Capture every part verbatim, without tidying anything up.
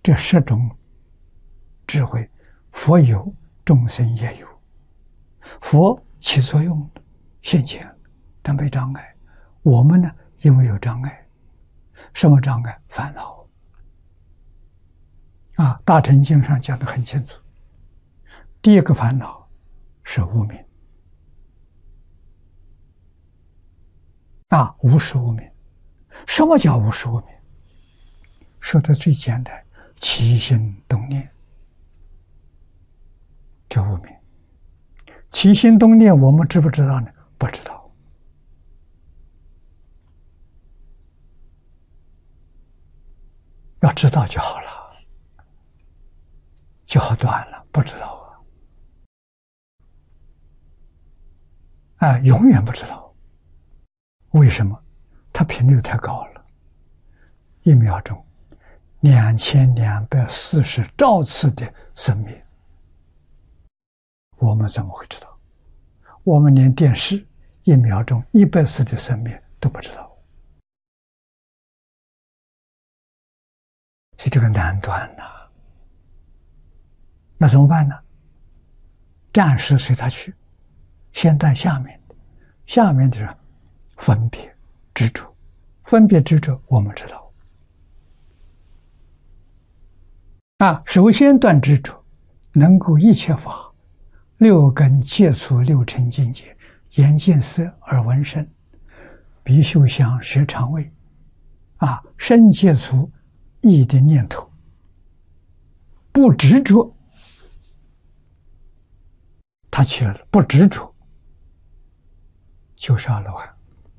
这十种智慧，佛有，众生也有。佛起作用了，现前，但没障碍。我们呢，因为有障碍，什么障碍？烦恼。啊，《大乘经》上讲得很清楚。第一个烦恼是无明。啊，无始无明。什么叫无始无明？说的最简单，起心动念，这无明。起心动念，我们知不知道呢？不知道。要知道就好了，就好断了。不知道啊，啊，永远不知道。为什么？它频率太高了，一秒钟两千两百四十兆次的生灭，我们怎么会知道？我们连电视一秒钟一百次的生灭都不知道，所以这个难断呐、啊。那怎么办呢？暂时随他去，先断下面的，下面的是分别执着，分别执着我们知道。啊，首先断执着，能够一切法，六根接触六尘境界，眼见色，耳闻声，鼻嗅香，舌尝味，啊，身接触意的念头，不执着，他起来了，不执着，就是阿罗汉。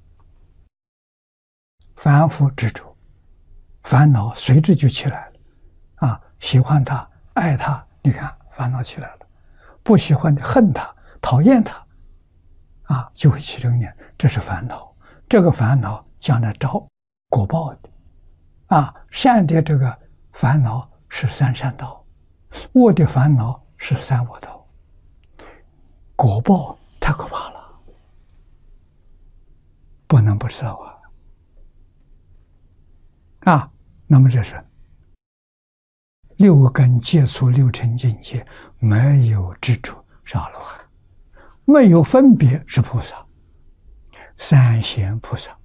凡夫执着，烦恼随之就起来了。啊，喜欢他，爱他，你看烦恼起来了；不喜欢的，恨他，讨厌他，啊，就会起这个念，这是烦恼。这个烦恼将来招果报的。啊，善的这个烦恼是三善道，恶的烦恼是三恶道。果报太可怕了，不能不知道啊。啊，那么这是六根接触六尘境界，没有执着是阿罗汉，没有分别是菩萨，三贤菩萨。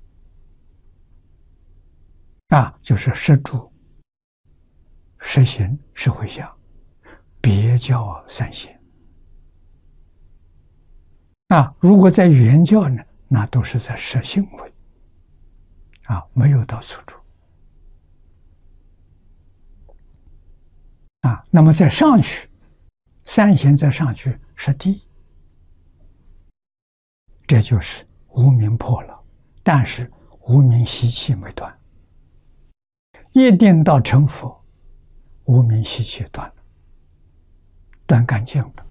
啊，就是十住、十行、十回向，别教三贤。啊，如果在原教呢，那都是在十行为。啊，没有到处住。啊，那么再上去，三贤再上去是地，这就是无明破了，但是无明习气没断，一定到成佛，无明习气断了，断干净了，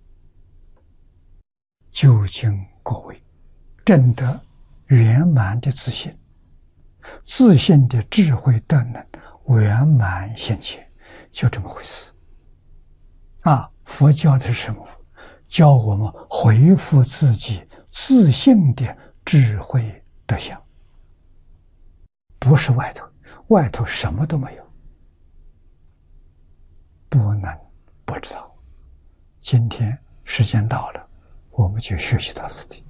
究竟果位，证得圆满的自信，自信的智慧德能圆满现前。就这么回事啊！佛教的是什么？教我们恢复自己自信的智慧德相，不是外头，外头什么都没有，不能不知道。今天时间到了，我们就学习到此地。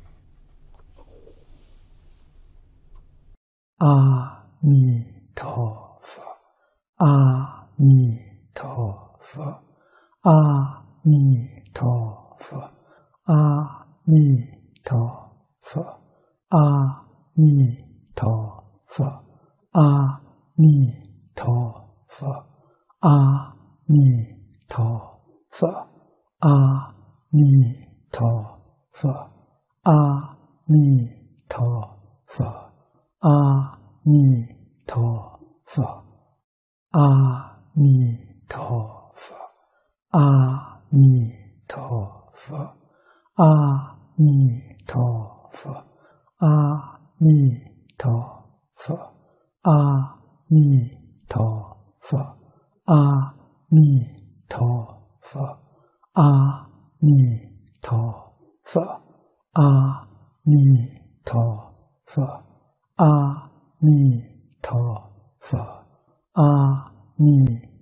阿弥陀佛，阿弥陀佛，阿弥陀佛，阿弥陀佛，阿弥陀佛，阿弥陀佛，阿弥陀佛，阿弥陀佛，阿弥陀佛，阿弥陀佛，阿弥陀佛，阿弥陀佛，阿弥陀佛，阿弥陀佛，阿弥陀佛，阿弥陀佛，阿弥陀佛，阿弥陀佛，阿弥陀佛，阿弥